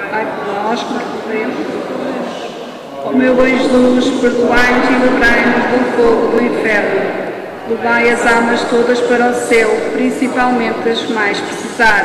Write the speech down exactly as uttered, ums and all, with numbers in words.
Ai por nós que recorremos. Ó meu bom Jesus, perdoai-nos e livrai-nos do fogo do inferno. Levai as almas todas para o céu, principalmente as que mais precisarem.